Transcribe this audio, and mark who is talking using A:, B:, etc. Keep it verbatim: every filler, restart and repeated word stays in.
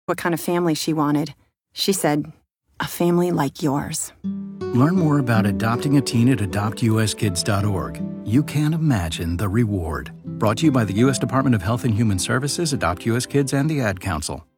A: what kind of family she wanted. She said, a family like yours.
B: Learn more about adopting a teen at adopt u s kids dot org. You can't imagine the reward. Brought to you by the U S Department of Health and Human Services, Adopt U S Kids, and the Ad Council.